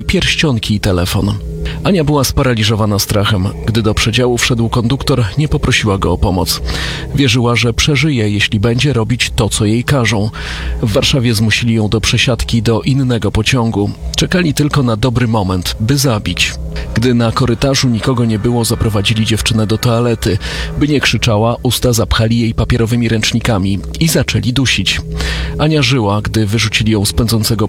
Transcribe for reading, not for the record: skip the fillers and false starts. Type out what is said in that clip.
pierścionki i telefon. Ania była sparaliżowana strachem. Gdy do przedziału wszedł konduktor, nie poprosiła go o pomoc. Wierzyła, że przeżyje, jeśli będzie robić to, co jej każą. W Warszawie zmusili ją do przesiadki do innego pociągu. Czekali tylko na dobry moment, by zabić. Gdy na korytarzu nikogo nie było, zaprowadzili dziewczynę do toalety. By nie krzyczała, usta zapchali jej papierowymi ręcznikami i zaczęli dusić. Ania żyła, gdy wyrzucili ją z pędzącego